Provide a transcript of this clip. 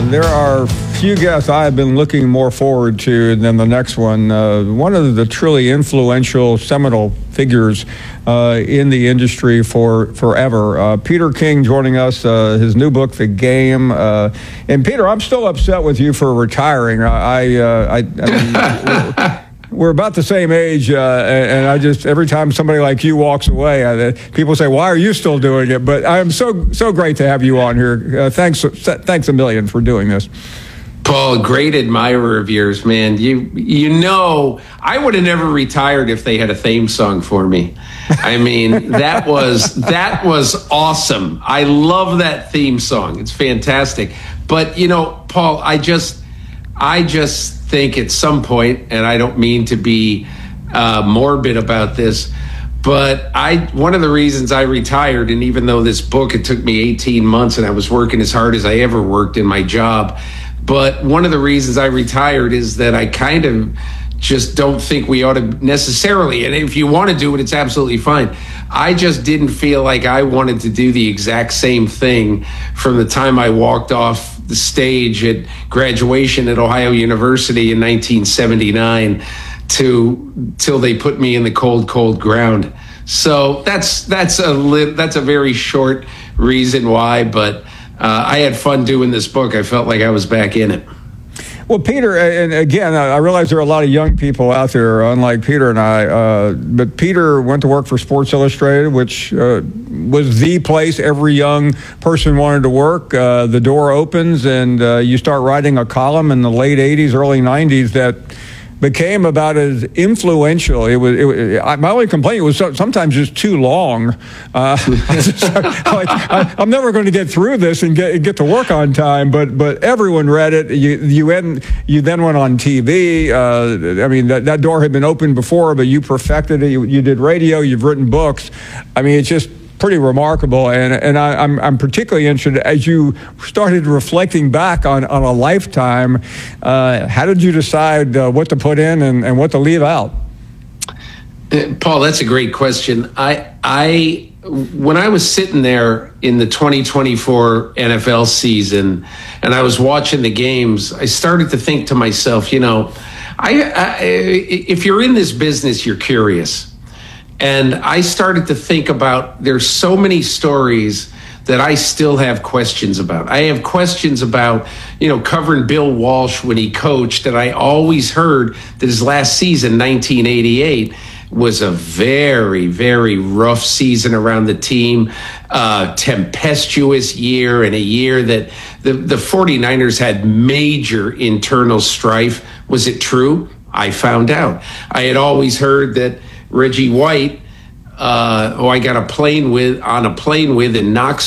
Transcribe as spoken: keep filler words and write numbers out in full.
there are few guests I have been looking more forward to than the next one. Uh, one of the truly influential, seminal figures uh, in the industry for forever. Uh, Peter King joining us, uh, his new book, The Game. Uh, and Peter, I'm still upset with you for retiring. I, uh, I, I mean, we're about the same age, uh, and, and I just, every time somebody like you walks away, I, people say, why are you still doing it? But I'm so so great to have you on here. Uh, thanks thanks a million for doing this. Paul, great admirer of yours, man. You you know, I would have never retired if they had a theme song for me. I mean, that was that was awesome. I love that theme song. It's fantastic. But, you know, Paul, I just I just think at some point, and I don't mean to be uh, morbid about this, but I one of the reasons I retired, and even though this book, it took me eighteen months and I was working as hard as I ever worked in my job, but one of the reasons I retired is that I kind of just don't think we ought to necessarily, and if you want to do it, it's absolutely fine. I just didn't feel like I wanted to do the exact same thing from the time I walked off the stage at graduation at Ohio University in nineteen seventy-nine to till they put me in the cold, cold ground. So that's that's a li- that's a very short reason why, but uh, I had fun doing this book. I felt like I was back in it. Well, Peter, and again, I realize there are a lot of young people out there, unlike Peter and I, uh, but Peter went to work for Sports Illustrated, which uh, was the place every young person wanted to work. Uh, the door opens, and uh, you start writing a column in the late eighties, early nineties that became about as influential. It was, it was I, my only complaint was so, sometimes just too long. Uh, like, I, I'm never going to get through this and get get to work on time. But but everyone read it. You you end, you then went on T V. Uh, I mean that, that door had been opened before, but you perfected it. You, you did radio. You've written books. I mean, it's just pretty remarkable, and and I, I'm I'm particularly interested as you started reflecting back on, on a lifetime. Uh, how did you decide uh, what to put in and, and what to leave out? Uh, Paul, that's a great question. I I when I was sitting there in the twenty twenty-four N F L season and I was watching the games, I started to think to myself, you know, I, I if you're in this business, you're curious. And I started to think about, there's so many stories that I still have questions about. I have questions about, you know, covering Bill Walsh when he coached, and I always heard that his last season, nineteen eighty-eight, was a very, very rough season around the team, uh, tempestuous year, and a year that the, the 49ers had major internal strife. Was it true? I found out. I had always heard that Reggie White, uh, who I got a plane with on a plane with in Knoxville,